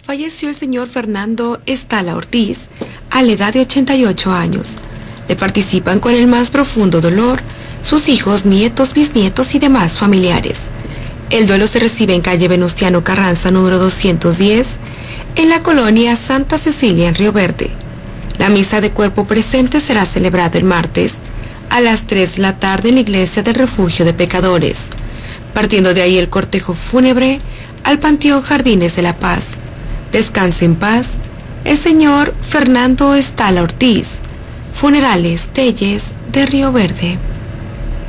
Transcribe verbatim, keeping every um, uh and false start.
falleció el señor Fernando Estala Ortiz a la edad de ochenta y ocho años. Le participan con el más profundo dolor sus hijos, nietos, bisnietos y demás familiares. El duelo se recibe en calle Venustiano Carranza, número doscientos diez, en la colonia Santa Cecilia, en Río Verde. La misa de cuerpo presente será celebrada el martes a las tres de la tarde en la iglesia del Refugio de Pecadores, partiendo de ahí el cortejo fúnebre al Panteón Jardines de la Paz. Descanse en paz el señor Fernando Estala Ortiz. Funerales Telles de Río Verde.